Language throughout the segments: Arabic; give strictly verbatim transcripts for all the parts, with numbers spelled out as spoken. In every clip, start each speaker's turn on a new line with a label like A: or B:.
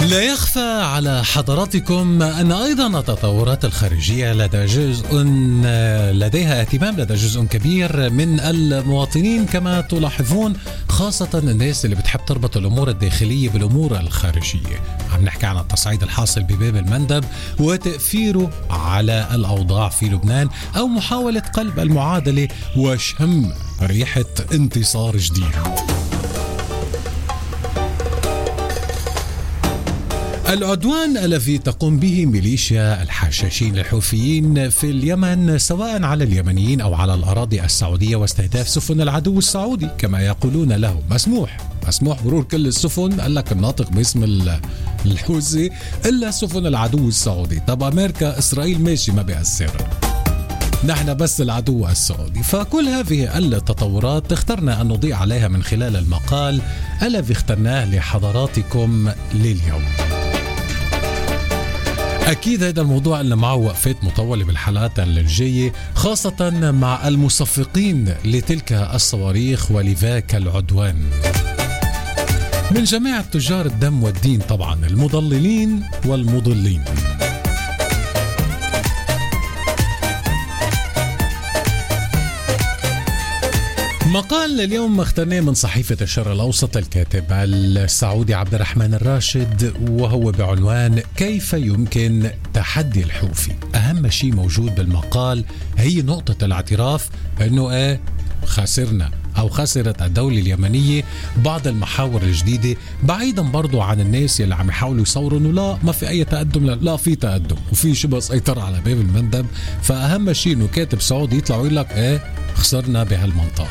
A: لا يخفى على حضراتكم أن أيضا التطورات الخارجية لدى جزء لديها اهتمام لدى جزء كبير من المواطنين كما تلاحظون، خاصة الناس اللي بتحب تربط الأمور الداخلية بالأمور الخارجية. عم نحكي عن التصعيد الحاصل بباب المندب وتأثيره على الأوضاع في لبنان، أو محاولة قلب المعادلة وشم ريحة انتصار جديد. العدوان الذي تقوم به ميليشيا الحشاشين الحوثيين في اليمن سواء على اليمنيين أو على الأراضي السعودية واستهداف سفن العدو السعودي كما يقولون له، مسموح مسموح مرور كل السفن، قال لك الناطق باسم الحوثي إلا سفن العدو السعودي. طب أمريكا إسرائيل ماشي ما بيأثر، نحن بس العدو السعودي. فكل هذه التطورات اخترنا أن نضيء عليها من خلال المقال الذي اخترناه لحضراتكم لليوم. أكيد هذا الموضوع اللي معه وقفات مطولة بالحلقات الجاية، خاصة مع المصفقين لتلك الصواريخ ولذاك العدوان من جماعة تجار الدم والدين، طبعا المضللين والمضلين. مقال لليوم اخترناه من صحيفة الشرق الأوسط الكاتب السعودي عبد الرحمن الراشد، وهو بعنوان كيف يمكن تحدي الحوثي. أهم شيء موجود بالمقال هي نقطة الاعتراف أنه ايه خسرنا أو خسرت الدولة اليمنية بعض المحاور الجديدة، بعيدا برضو عن الناس اللي عم يحاولوا يصوروا أنه لا ما في أي تقدم، لا, لا في تقدم وفي شبه سيطرة على باب المندب. فأهم شيء أنه كاتب سعودي يطلع ويقول لك ايه خسرنا بهالمنطقة.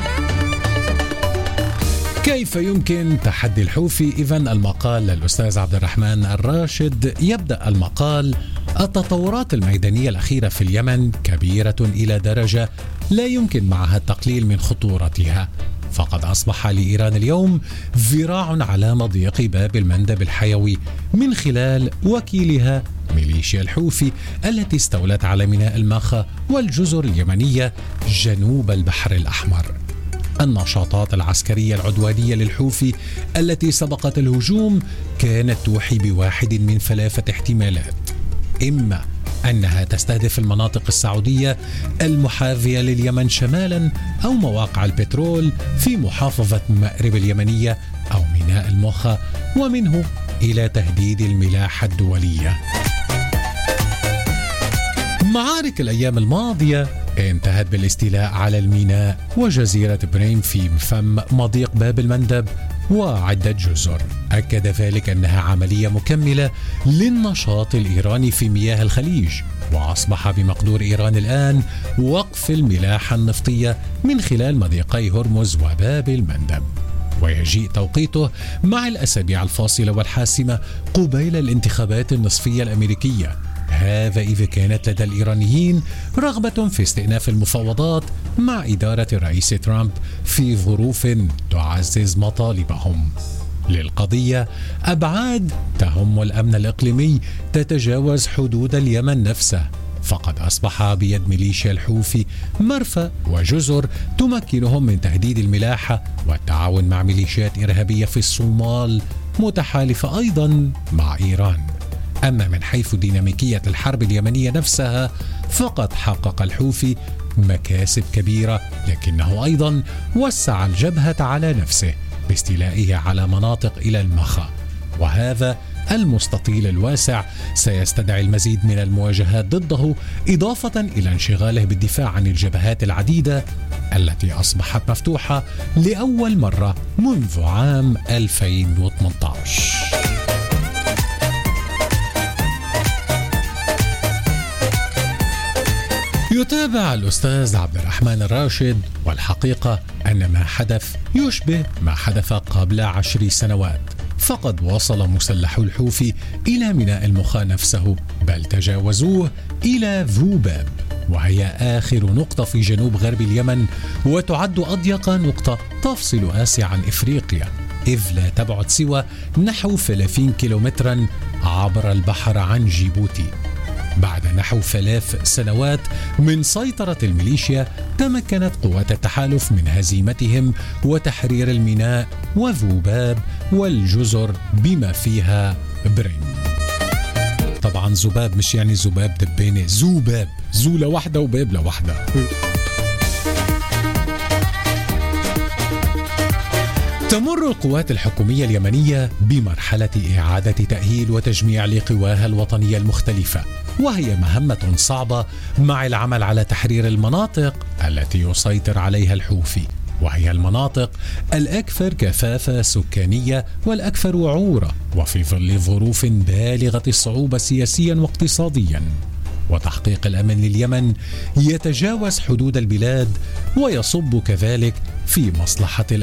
A: كيف يمكن تحدي الحوثي؟ إذن المقال للأستاذ عبد الرحمن الراشد. يبدأ المقال: التطورات الميدانية الأخيرة في اليمن كبيرة إلى درجة لا يمكن معها التقليل من خطورتها، فقد أصبح لإيران اليوم ذراع على مضيق باب المندب الحيوي من خلال وكيلها ميليشيا الحوثي التي استولت على ميناء الماخا والجزر اليمنية جنوب البحر الأحمر. النشاطات العسكرية العدوانية للحوثي التي سبقت الهجوم كانت توحي بواحد من ثلاثة احتمالات: إما أنها تستهدف المناطق السعودية المحاذية لليمن شمالا، أو مواقع البترول في محافظة مأرب اليمنية أو ميناء الموخا، ومنه إلى تهديد الملاحة الدولية. معارك الأيام الماضية انتهت بالاستيلاء على الميناء وجزيرة بريم في فم مضيق باب المندب وعدة جزر. أكد ذلك أنها عملية مكملة للنشاط الإيراني في مياه الخليج، وأصبح بمقدور إيران الآن وقف الملاحة النفطية من خلال مضيقي هرمز وباب المندب، ويجيء توقيته مع الأسابيع الفاصلة والحاسمة قبيل الانتخابات النصفية الأمريكية. هذا إذا كانت لدى الإيرانيين رغبة في استئناف المفاوضات مع إدارة الرئيس ترامب في ظروف تعزز مطالبهم. للقضية أبعاد تهم الأمن الإقليمي تتجاوز حدود اليمن نفسه، فقد أصبح بيد ميليشيا الحوثي مرفأ وجزر تمكنهم من تهديد الملاحة والتعاون مع ميليشيات إرهابية في الصومال متحالفة أيضا مع إيران. أما من حيث ديناميكية الحرب اليمنية نفسها فقد حقق الحوثي مكاسب كبيرة، لكنه أيضا وسع الجبهة على نفسه باستيلائه على مناطق إلى المخا، وهذا المستطيل الواسع سيستدعي المزيد من المواجهات ضده، إضافة إلى انشغاله بالدفاع عن الجبهات العديدة التي أصبحت مفتوحة لأول مرة منذ عام ألفين وثمانية عشر. يتابع الأستاذ عبد الرحمن الراشد: والحقيقة أن ما حدث يشبه ما حدث قبل عشر سنوات، فقد وصل مسلحو الحوثي إلى ميناء المخا نفسه، بل تجاوزوه إلى ذو باب، وهي آخر نقطة في جنوب غرب اليمن، وتعد أضيق نقطة تفصل آسيا عن إفريقيا، إذ لا تبعد سوى نحو ثلاثين كيلومترا عبر البحر عن جيبوتي. بعد نحو ثلاث سنوات من سيطرة الميليشيا، تمكنت قوات التحالف من هزيمتهم وتحرير الميناء وذوباب والجزر بما فيها بريم. طبعا ذوباب مش يعني ذباب دبانة، ذوباب، ذو لوحدة وباب لوحدة. تمر القوات الحكومية اليمنية بمرحلة إعادة تأهيل وتجميع لقواها الوطنية المختلفة، وهي مهمة صعبة مع العمل على تحرير المناطق التي يسيطر عليها الحوثي، وهي المناطق الأكثر كثافة سكانية والأكثر وعورة، وفي ظل ظروف بالغة الصعوبة سياسيا واقتصاديا. وتحقيق الأمن لليمن يتجاوز حدود البلاد ويصب كذلك في مصلحة